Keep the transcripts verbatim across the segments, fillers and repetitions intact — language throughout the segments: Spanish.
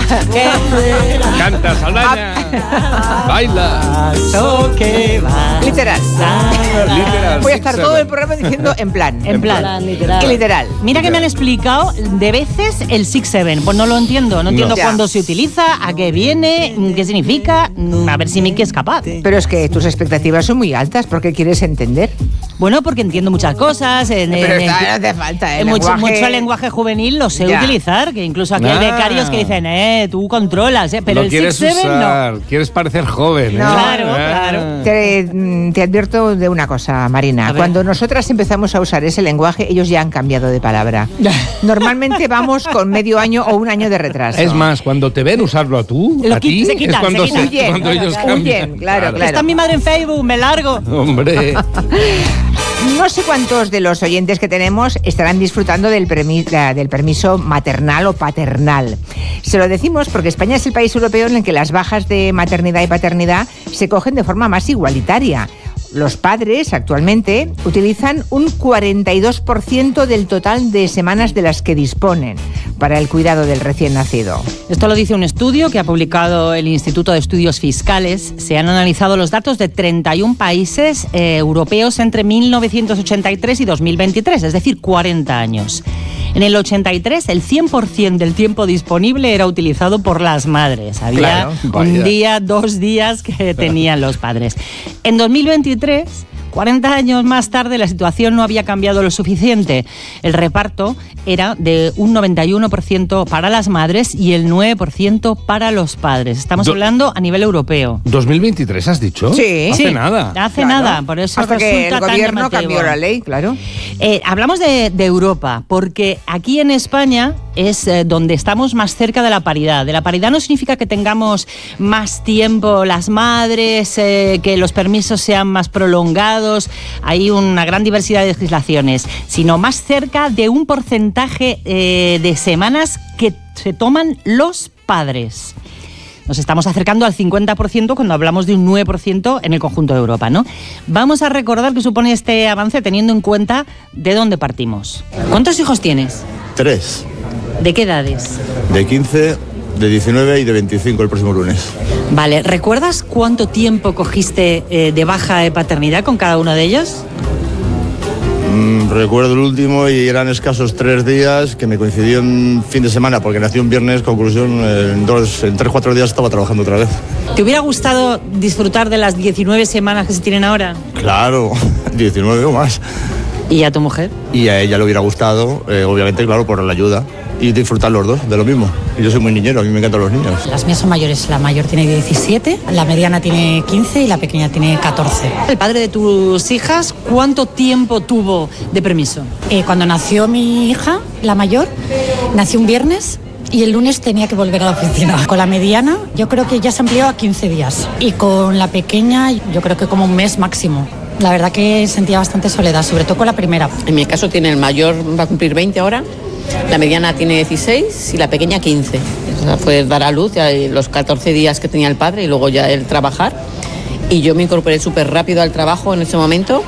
Canta, Saldaña. Baila. Literal. Literal. Voy a estar todo el programa diciendo en plan. En plan, literal. ¿Qué literal? Mira que me han explicado de veces el six seven. Pues no lo entiendo. No entiendo No. cuándo se utiliza, a qué viene, qué significa. A ver si Miki es capaz. Pero es que tus expectativas son muy altas, ¿por qué quieres entender? Bueno, porque entiendo muchas cosas. En, Pero en- está, no hace falta, ¿eh? en mucho, Lenguaje- mucho lenguaje juvenil lo sé Ya. utilizar. Que incluso aquí hay Ah. becarios que dicen, eh, tú controlas, eh. Pero Lo el quieres six seven usar, no. quieres parecer joven. ¿eh? No. Claro, Ah. claro. Te, mm, te advierto de una cosa, Marina. A ver. Cuando nosotras empezamos a usar ese lenguaje, ellos ya han cambiado de palabra. Normalmente vamos con medio año o un año de retraso. Es más, cuando te ven usarlo a tú, Lo a ti, quit- se quitan, es cuando, se quitan. Huyen, cuando ellos huyen, cambian. claro, claro. Está mi madre en Facebook, me largo. Hombre, No sé cuántos de los oyentes que tenemos estarán disfrutando del, permi- la- del permiso maternal o paternal. Se lo decimos porque España es el país europeo en el que las bajas de maternidad y paternidad se cogen de forma más igualitaria. Los padres actualmente utilizan un cuarenta y dos por ciento del total de semanas de las que disponen para el cuidado del recién nacido. Esto lo dice un estudio que ha publicado el Instituto de Estudios Fiscales. Se han analizado los datos de treinta y un países eh, europeos entre mil novecientos ochenta y tres y dos mil veintitrés, es decir, cuarenta años. En el ochenta y tres, el cien por ciento del tiempo disponible era utilizado por las madres. Había Claro, un vaya. día, dos días que tenían los padres. En dos mil veintitrés, cuarenta años más tarde, la situación no había cambiado lo suficiente. El reparto era de un noventa y uno por ciento para las madres y el nueve por ciento para los padres. Estamos Do- hablando a nivel europeo. ¿dos mil veintitrés has dicho? Sí. Hace Sí, nada. Hace Claro. nada, por eso Hasta que resulta el tan gobierno llamativo. cambió la ley, claro. Eh, hablamos de, de Europa, porque aquí en España es eh, donde estamos más cerca de la paridad. De la paridad no significa que tengamos más tiempo las madres, eh, que los permisos sean más prolongados, hay una gran diversidad de legislaciones, sino más cerca de un porcentaje eh, de semanas que se toman los padres. Nos estamos acercando al cincuenta por ciento cuando hablamos de un nueve por ciento en el conjunto de Europa, ¿no? Vamos a recordar qué supone este avance teniendo en cuenta de dónde partimos. ¿Cuántos hijos tienes? Tres, ¿De qué edades? de quince, de diecinueve y de veinticinco el próximo lunes. Vale, ¿recuerdas cuánto tiempo cogiste eh, de baja de paternidad con cada uno de ellos? Mm, recuerdo el último y eran escasos tres días que me coincidió en fin de semana porque nací un viernes, conclusión, en, dos, en tres, cuatro días estaba trabajando otra vez. ¿Te hubiera gustado disfrutar de las diecinueve semanas que se tienen ahora? Claro, diecinueve o más. ¿Y a tu mujer? Y a ella le hubiera gustado, eh, obviamente, claro, por la ayuda. Y disfrutar los dos de lo mismo. Y yo soy muy niñero, a mí me encantan los niños. Las mías son mayores, la mayor tiene diecisiete, la mediana tiene quince y la pequeña tiene catorce. El padre de tus hijas, ¿cuánto tiempo tuvo de permiso? Eh, cuando nació mi hija, la mayor, nació un viernes y el lunes tenía que volver a la oficina. Con la mediana yo creo que ya se amplió a quince días y con la pequeña yo creo que como un mes máximo. La verdad que sentía bastante soledad, sobre todo con la primera. En mi caso tiene el mayor, va a cumplir veinte ahora, la mediana tiene dieciséis y la pequeña quince. O sea, fue dar a luz ya los catorce días que tenía el padre y luego ya el trabajar. Y yo me incorporé súper rápido al trabajo en ese momento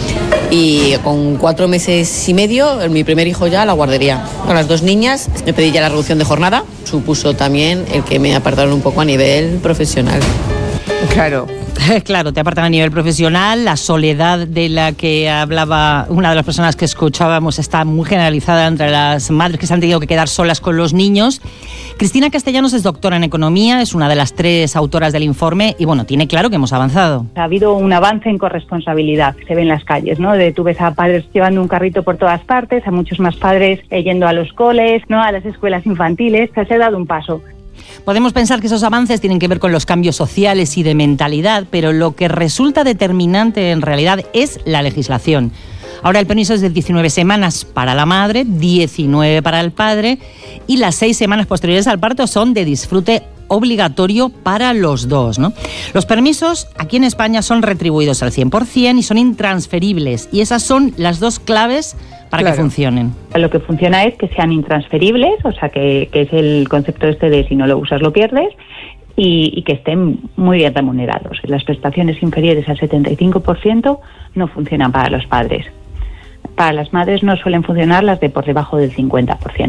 y con cuatro meses y medio, mi primer hijo ya a la guardería. Con las dos niñas me pedí ya la reducción de jornada, supuso también el que me apartaron un poco a nivel profesional. Claro. Claro, te apartan a nivel profesional, la soledad de la que hablaba una de las personas que escuchábamos está muy generalizada entre las madres que se han tenido que quedar solas con los niños. Cristina Castellanos es doctora en Economía, es una de las tres autoras del informe y bueno, tiene claro que hemos avanzado. Ha habido un avance en corresponsabilidad, se ve en las calles, ¿no? De, tú ves a padres llevando un carrito por todas partes, a muchos más padres eh, yendo a los coles, ¿no? A las escuelas infantiles, se ha dado un paso. Podemos pensar que esos avances tienen que ver con los cambios sociales y de mentalidad, pero lo que resulta determinante en realidad es la legislación. Ahora el permiso es de diecinueve semanas para la madre, diecinueve para el padre y las seis semanas posteriores al parto son de disfrute obligatorio para los dos, ¿no? Los permisos aquí en España son retribuidos al cien por ciento y son intransferibles y esas son las dos claves para Claro. que funcionen. Lo que funciona es que sean intransferibles, o sea, que, que es el concepto este de si no lo usas lo pierdes, y, y que estén muy bien remunerados. Las prestaciones inferiores al setenta y cinco por ciento no funcionan para los padres. Para las madres no suelen funcionar las de por debajo del cincuenta por ciento.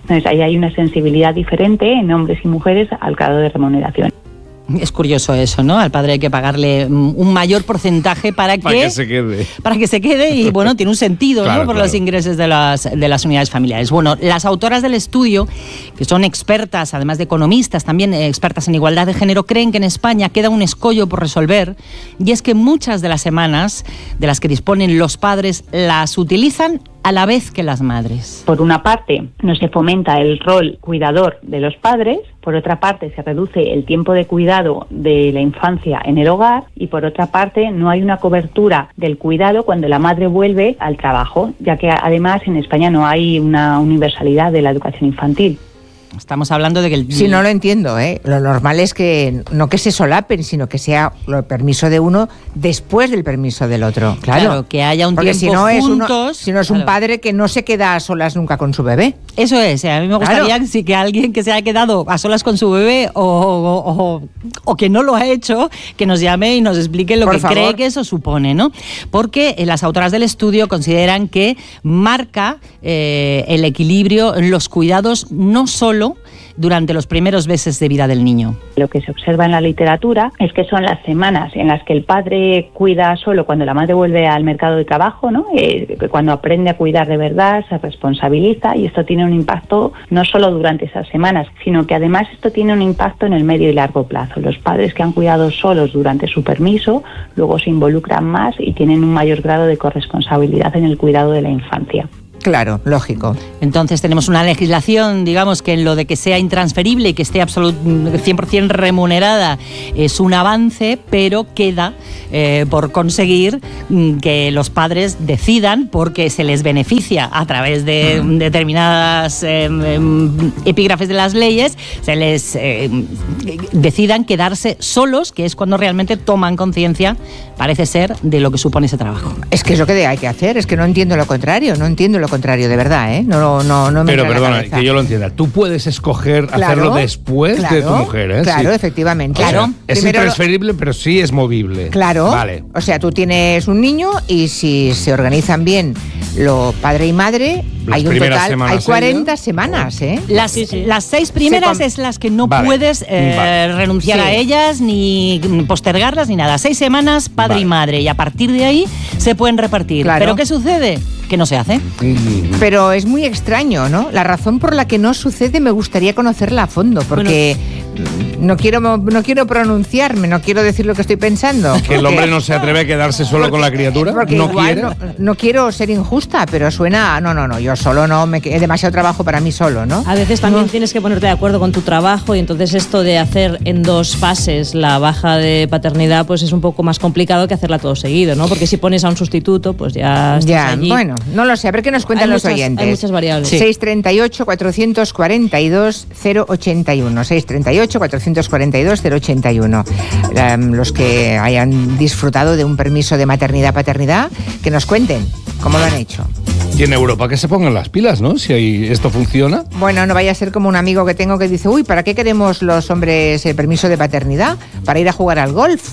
Entonces ahí hay una sensibilidad diferente en hombres y mujeres al grado de remuneración. Es curioso eso, ¿no? Al padre hay que pagarle un mayor porcentaje para que, para que se quede. Para que se quede y, bueno, tiene un sentido, claro, ¿no? Por claro. los ingresos de las, de las unidades familiares. Bueno, las autoras del estudio, que son expertas, además de economistas, también expertas en igualdad de género, creen que en España queda un escollo por resolver, y es que muchas de las semanas de las que disponen los padres las utilizan a la vez que las madres. Por una parte, no se fomenta el rol cuidador de los padres, por otra parte, se reduce el tiempo de cuidado de la infancia en el hogar y por otra parte, no hay una cobertura del cuidado cuando la madre vuelve al trabajo, ya que además en España no hay una universalidad de la educación infantil. Estamos hablando de que el... Sí, no lo entiendo, ¿eh? Lo normal es que no que se solapen, sino que sea el permiso de uno después del permiso del otro. Claro, claro que haya un porque tiempo si no es juntos. Uno, si no es claro. un padre que no se queda a solas nunca con su bebé. Eso es, a mí me gustaría Claro. sí, que alguien que se haya quedado a solas con su bebé o, o, o, o que no lo ha hecho, que nos llame y nos explique lo Por que favor. cree que eso supone, ¿no? Porque eh, las autoras del estudio consideran que marca eh, el equilibrio en los cuidados no solo durante los primeros meses de vida del niño. Lo que se observa en la literatura es que son las semanas en las que el padre cuida solo cuando la madre vuelve al mercado de trabajo, ¿no? Eh, cuando aprende a cuidar de verdad, se responsabiliza, y esto tiene un impacto no solo durante esas semanas, sino que además esto tiene un impacto en el medio y largo plazo. Los padres que han cuidado solos durante su permiso luego se involucran más y tienen un mayor grado de corresponsabilidad en el cuidado de la infancia. Claro, lógico. Entonces tenemos una legislación, digamos, que en lo de que sea intransferible y que esté absolut- cien por ciento remunerada es un avance, pero queda eh, por conseguir mm, que los padres decidan, porque se les beneficia a través de mm. determinadas eh, eh, epígrafes de las leyes, se les eh, decidan quedarse solos, que es cuando realmente toman conciencia, parece ser, de lo que supone ese trabajo. Es que es lo que hay que hacer, es que no entiendo lo contrario, no entiendo lo contrario, de verdad, ¿eh? No, no, no me Pero entra en la perdona, cabeza. que yo lo entienda. Tú puedes escoger Claro, hacerlo después claro, de tu mujer, ¿eh? Claro, Sí. efectivamente. O sea, Claro. es Primero- intransferible, pero sí es movible. Claro. Vale. O sea, tú tienes un niño y si se organizan bien lo padre y madre, Las hay un primeras total, semanas hay cuarenta ella. semanas, ¿eh? Las, Sí, sí. las seis primeras Se com- es las que no Vale, puedes eh, vale. renunciar Sí. a ellas, ni postergarlas, ni nada. Seis semanas, padre Vale. y madre, y a partir de ahí se pueden repartir. Claro. ¿Pero qué sucede? Que no se hace. Mm. Pero es muy extraño, ¿no? La razón por la que no sucede me gustaría conocerla a fondo, porque mm, no quiero no quiero pronunciarme, no quiero decir lo que estoy pensando. Que el porque- hombre no se atreve a quedarse solo con la criatura. Porque no igual quiere. no, no quiero ser injusta, pero suena, no, no, no, yo solo no, me, es demasiado trabajo para mí solo, ¿no? A veces también No. tienes que ponerte de acuerdo con tu trabajo y entonces esto de hacer en dos fases la baja de paternidad pues es un poco más complicado que hacerla todo seguido, ¿no? Porque si pones a un sustituto pues ya estás Ya, allí. bueno, no lo sé, a ver qué nos cuentan Hay los muchas- oyentes. hay muchas variables. Sí. seis treinta y ocho, cuatrocientos cuarenta y dos, cero ochenta y uno. seis treinta y ocho, cuatrocientos cuarenta y dos, cero ochenta y uno. Um, los que hayan disfrutado de un permiso de maternidad-paternidad, que nos cuenten cómo lo han hecho. Y en Europa que se pongan las pilas, ¿no? Si ahí esto funciona. Bueno, no vaya a ser como un amigo que tengo que dice, uy, ¿para qué queremos los hombres el permiso de paternidad? Para ir a jugar al golf.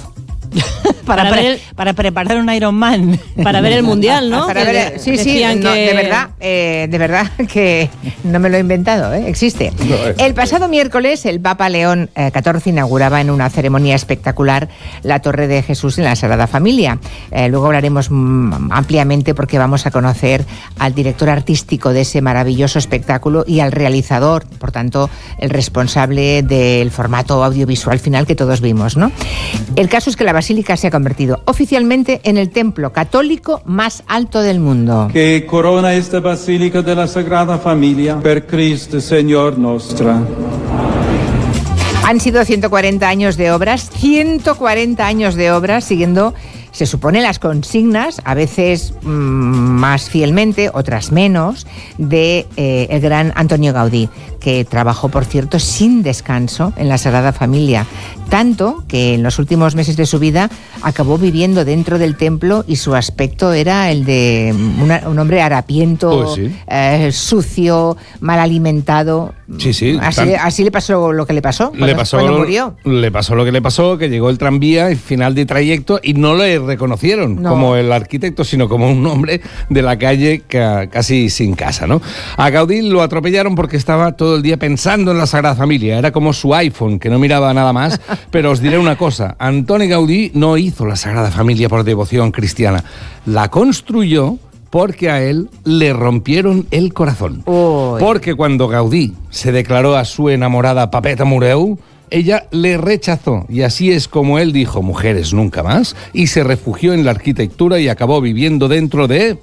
Para, Para pre- ver el- para preparar un Ironman. Para ver el mundial, ¿no? Para Que ver- sí, sí, decían no, que- de verdad, eh, de verdad que no me lo he inventado, ¿eh? Existe. No, eh. El pasado miércoles el Papa León eh, catorce inauguraba en una ceremonia espectacular la Torre de Jesús en la Sagrada Familia. Eh, luego hablaremos mm, ampliamente porque vamos a conocer al director artístico de ese maravilloso espectáculo y al realizador, por tanto, el responsable del formato audiovisual final que todos vimos, ¿no? El caso es que la basílica se ha convertido oficialmente en el templo católico más alto del mundo. Che corona esta basilica della Sagrada Famiglia per Cristo Señor nostra. Han sido ciento cuarenta años de obras, ciento cuarenta años de obras siguiendo, se supone, las consignas, a veces mmm, más fielmente, otras menos, de eh, el gran Antonio Gaudí. que trabajó, por cierto, sin descanso en la Sagrada Familia, tanto que en los últimos meses de su vida acabó viviendo dentro del templo y su aspecto era el de una, un hombre harapiento, Pues sí. eh, sucio, mal alimentado. Sí, sí. Así, tan- así le pasó lo que le pasó cuando, le pasó, cuando murió. Le pasó lo que le pasó, que llegó el tranvía y final de trayecto y no le reconocieron No. como el arquitecto, sino como un hombre de la calle ca- casi sin casa, ¿no? A Gaudí lo atropellaron porque estaba todo el día pensando en la Sagrada Familia. Era como su iPhone, que no miraba nada más. Pero os diré una cosa, Antoni Gaudí no hizo la Sagrada Familia por devoción cristiana. La construyó porque a él le rompieron el corazón. Uy. Porque cuando Gaudí se declaró a su enamorada Pepeta Mureu, ella le rechazó y así es como él dijo mujeres nunca más y se refugió en la arquitectura y acabó viviendo dentro de...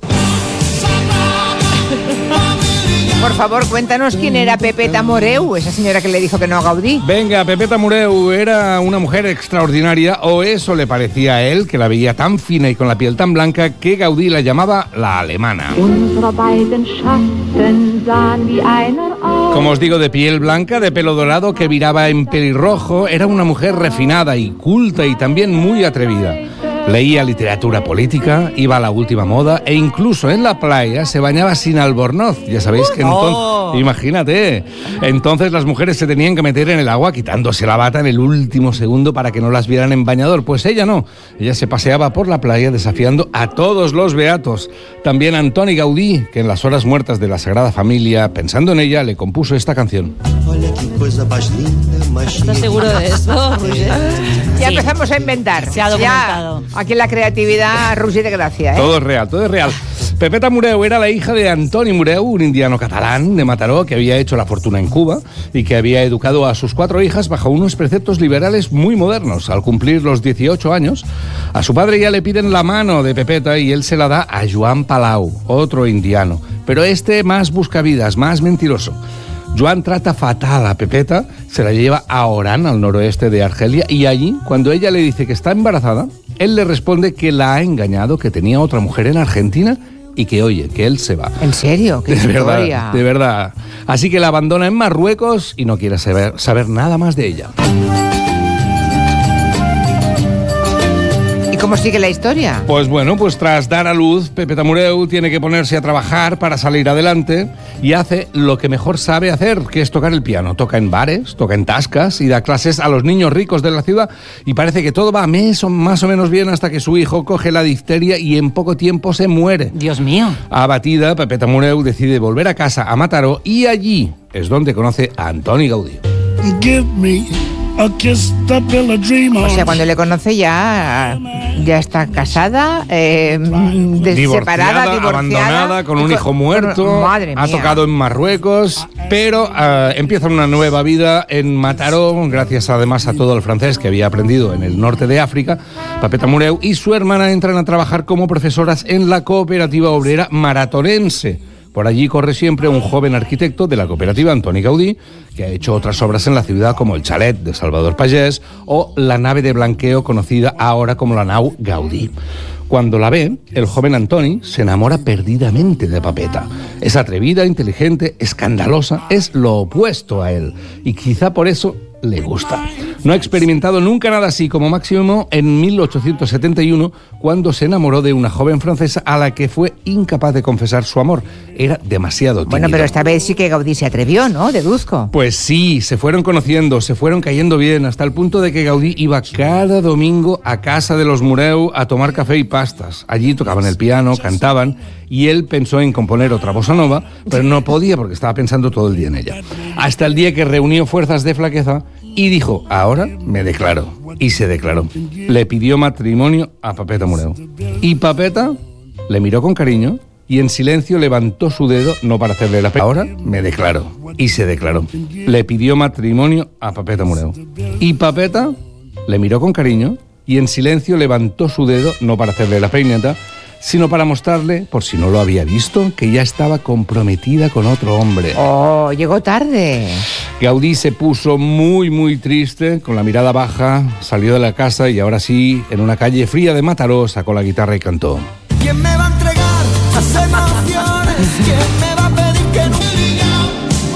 Por favor, cuéntanos quién era Pepeta Mureu, esa señora que le dijo que no a Gaudí. Venga, Pepeta Mureu era una mujer extraordinaria, o eso le parecía a él, que la veía tan fina y con la piel tan blanca que Gaudí la llamaba la alemana. Como os digo, de piel blanca, de pelo dorado que viraba en pelirrojo, era una mujer refinada y culta y también muy atrevida. Leía literatura política, iba a la última moda e incluso en la playa se bañaba sin albornoz. Ya sabéis que entonces, Oh. imagínate, entonces las mujeres se tenían que meter en el agua quitándose la bata en el último segundo para que no las vieran en bañador. Pues ella no, ella se paseaba por la playa desafiando a todos los beatos. También Antoni Gaudí, que en las horas muertas de la Sagrada Familia, pensando en ella, le compuso esta canción. ¿Estás seguro de eso, Roger? Ya Sí. empezamos a inventar. Se ha documentado. Ya, aquí en la creatividad, Roger de Gracia, ¿eh? Todo es real, todo es real. Pepeta Mureu era la hija de Antoni Mureu, un indiano catalán de Mataró que había hecho la fortuna en Cuba y que había educado a sus cuatro hijas bajo unos preceptos liberales muy modernos. Al cumplir los dieciocho años, a su padre ya le piden la mano de Pepeta y él se la da a Joan Palau, otro indiano, pero este más buscavidas, más mentiroso. Joan trata fatal a Pepeta, se la lleva a Orán, al noroeste de Argelia, y allí, cuando ella le dice que está embarazada, él le responde que la ha engañado, que tenía otra mujer en Argentina y que, oye, que él se va. ¿En serio? ¡Qué De historia! verdad, de verdad. Así que la abandona en Marruecos y no quiere saber, saber nada más de ella. ¿Y cómo sigue la historia? Pues bueno, pues tras dar a luz, Pepeta Mureu tiene que ponerse a trabajar para salir adelante y hace lo que mejor sabe hacer, que es tocar el piano. Toca en bares, toca en tascas y da clases a los niños ricos de la ciudad y parece que todo va mes o más o menos bien hasta que su hijo coge la difteria y en poco tiempo se muere. Dios mío. Abatida, Pepeta Mureu decide volver a casa a Mataró y allí es donde conoce a Antoni Gaudí. Give me a kiss to build a dream on. O sea, cuando le conoce ya, ya está casada, eh, de- Divorciada, separada, divorciada. abandonada, con un y hijo muerto, Madre ha mía. tocado en Marruecos, pero eh, empieza una nueva vida en Mataró, gracias además a todo el francés que había aprendido en el norte de África. Pepeta Mureu y su hermana entran a trabajar como profesoras en la cooperativa obrera maratonense. Por allí corre siempre un joven arquitecto de la cooperativa, Antoni Gaudí, que ha hecho otras obras en la ciudad como el Chalet de Salvador Pagès o la nave de blanqueo conocida ahora como la nau Gaudí. Cuando la ve, el joven Antoni se enamora perdidamente de Pepeta. Es atrevida, inteligente, escandalosa, es lo opuesto a él y quizá por eso le gusta. No ha experimentado nunca nada así, como máximo en mil ochocientos setenta y uno, cuando se enamoró de una joven francesa a la que fue incapaz de confesar su amor. Era demasiado tímido. Bueno, pero esta vez sí que Gaudí se atrevió, ¿no? Deduzco. Pues sí, se fueron conociendo, se fueron cayendo bien, hasta el punto de que Gaudí iba cada domingo a casa de los Mureu a tomar café y pastas. Allí tocaban el piano, cantaban, y él pensó en componer otra bossa nova, pero no podía porque estaba pensando todo el día en ella. Hasta el día que reunió fuerzas de flaqueza y dijo, ahora me declaro. Y se declaró. Le pidió matrimonio a Pepeta Mureu. Y Pepeta le miró con cariño y en silencio levantó su dedo, no para hacerle la pe... Ahora me declaro. Y se declaró. Le pidió matrimonio a Pepeta Mureu. Y Pepeta le miró con cariño y en silencio levantó su dedo, no para hacerle la peineta, sino para mostrarle, por si no lo había visto, que ya estaba comprometida con otro hombre. Oh, llegó tarde. Gaudí se puso muy, muy triste, con la mirada baja, salió de la casa y ahora sí, en una calle fría de Mataró, sacó la guitarra y cantó. ¿Quién me va a entregar las emociones? ¿Quién me va a pedir que no?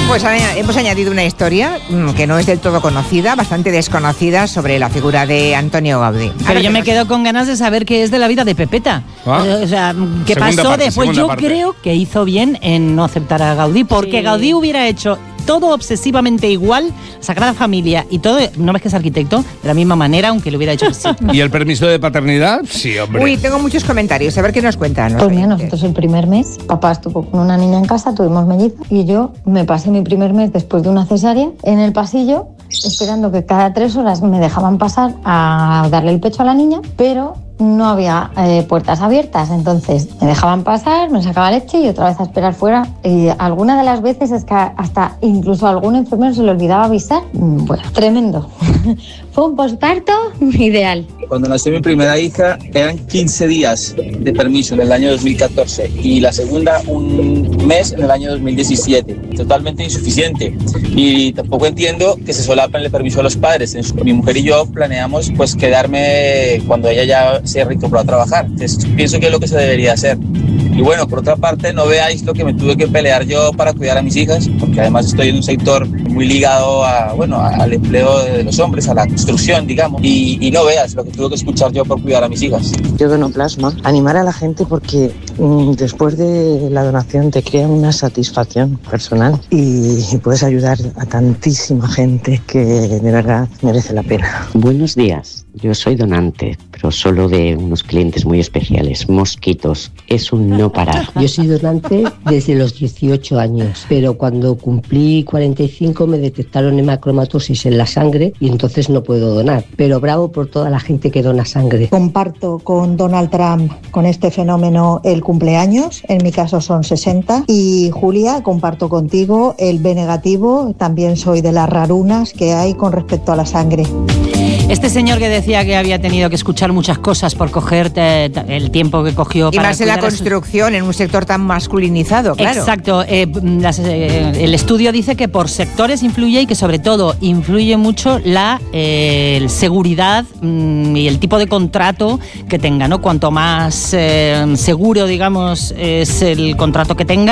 Pues hemos añadido una historia que no es del todo conocida, bastante desconocida, sobre la figura de Antonio Gaudí. Pero yo me quedo con ganas de saber qué es de la vida de Pepeta. ¿Ah? O sea, ¿qué Segunda pasó parte, después? segunda Yo parte. creo que hizo bien en no aceptar a Gaudí, porque Sí. Gaudí hubiera hecho todo obsesivamente igual, Sagrada Familia y todo, no ves que es arquitecto, de la misma manera, aunque lo hubiera hecho así. ¿Y el permiso de paternidad? Sí, hombre. Uy, tengo muchos comentarios, a ver qué nos cuentan. los Pues mira, oyentes. nosotros el primer mes, papá estuvo con una niña en casa, tuvimos mellizos, y yo me pasé mi primer mes después de una cesárea en el pasillo, esperando que cada tres horas me dejaban pasar a darle el pecho a la niña, pero no había eh, puertas abiertas, entonces me dejaban pasar, me sacaba leche y otra vez a esperar fuera. Y alguna de las veces es que hasta incluso a algún enfermero se le olvidaba avisar. Bueno, tremendo. Fue un posparto ideal. Cuando nació mi primera hija eran quince días de permiso en el año dos mil catorce y la segunda un mes en el año dos mil diecisiete. Totalmente insuficiente. Y tampoco entiendo que se solapen el permiso a los padres. Mi mujer y yo planeamos pues quedarme cuando ella ya se reincorporó a trabajar. Entonces, pienso que es lo que se debería hacer. Y bueno, por otra parte, no veáis lo que me tuve que pelear yo para cuidar a mis hijas, porque además estoy en un sector muy ligado a, bueno, al empleo de los hombres, a la construcción, digamos, y, y no veas lo que tuve que escuchar yo por cuidar a mis hijas. Yo dono plasma, animar a la gente porque mmm, después de la donación te crea una satisfacción personal y puedes ayudar a tantísima gente que de verdad merece la pena. Buenos días, yo soy donante, pero solo de unos clientes muy especiales, mosquitos. Es un no parar. Yo soy donante desde los dieciocho años, pero cuando cumplí cuarenta y cinco me detectaron hemacromatosis en la sangre y entonces no puedo donar. Pero bravo por toda la gente que dona sangre. Comparto con Donald Trump con este fenómeno el cumpleaños, en mi caso son sesenta, y Julia, comparto contigo el B negativo, también soy de las rarunas que hay con respecto a la sangre. Este señor que decía que había tenido que escuchar muchas cosas por cogerte el tiempo que cogió Y para más en la cuidar a su- construcción, en un sector tan masculinizado, claro. Exacto. Eh, las, eh, el estudio dice que por sectores influye y que sobre todo influye mucho la eh, seguridad mm, y el tipo de contrato que tenga, ¿no? Cuanto más eh, seguro, digamos, es el contrato que tenga,